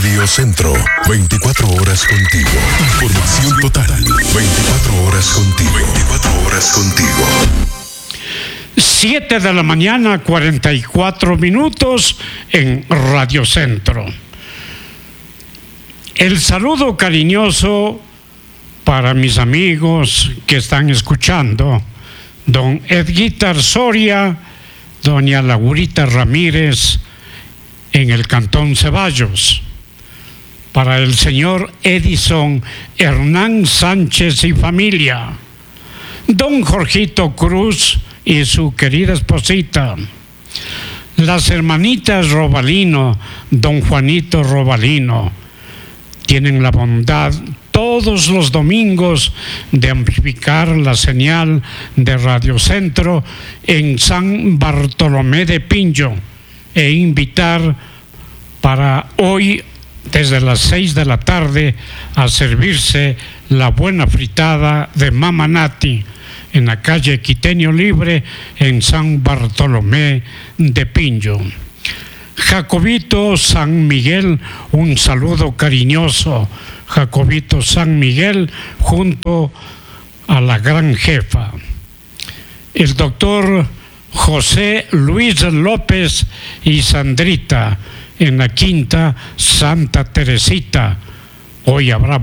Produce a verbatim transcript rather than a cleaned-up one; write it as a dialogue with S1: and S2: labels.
S1: Radio Centro, veinticuatro horas contigo. Información total, veinticuatro horas contigo. veinticuatro horas contigo.
S2: siete de la mañana, cuarenta y cuatro minutos en Radio Centro. El saludo cariñoso para mis amigos que están escuchando, don Edguitar Soria, doña Laurita Ramírez en el Cantón Ceballos, para el señor Edison Hernán Sánchez y familia, don Jorgito Cruz y su querida esposita, las hermanitas Robalino, don Juanito Robalino, tienen la bondad todos los domingos de amplificar la señal de Radio Centro en San Bartolomé de Pinjo e invitar para hoy desde las seis de la tarde a servirse la buena fritada de Mama Nati en la calle Quiteño Libre en San Bartolomé de Pinjo. Jacobito San Miguel, un saludo cariñoso. Jacobito San Miguel junto a la gran jefa. El doctor José Luis López y Sandrita en la quinta Santa Teresita. Hoy habrá